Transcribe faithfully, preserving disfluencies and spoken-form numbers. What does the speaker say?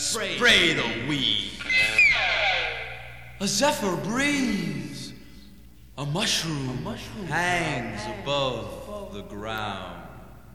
spray, spray the weed. A zephyr breathes. A mushroom, a mushroom hangs above the ground.